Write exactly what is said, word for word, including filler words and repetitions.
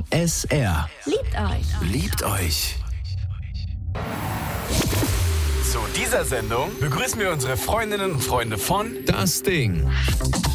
S R. Liebt euch. Liebt euch. Zu dieser Sendung begrüßen wir unsere Freundinnen und Freunde von Das Ding.